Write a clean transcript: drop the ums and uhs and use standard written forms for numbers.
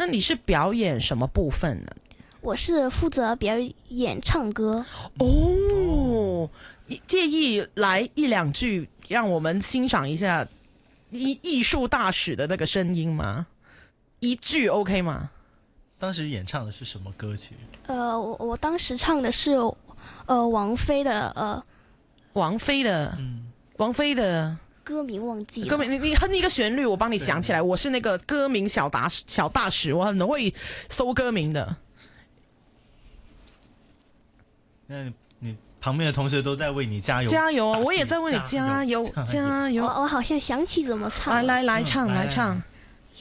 那你是表演什么部分呢？ 我是负责表演唱歌。 哦，介意来一两句，让我们欣赏一下艺术大使的那个声音吗？一句 OK 吗？ 当时演唱的是什么歌曲？ 我当时唱的是王菲的王菲的歌名忘记了。 歌名，你哼一个旋律，我帮你想起来。我是那个歌名小大使，我很会搜歌名的。 那你旁边的同学都在为你加油， 加油！我也在为你加油，加油！ 我好像想起怎么唱了。 来唱。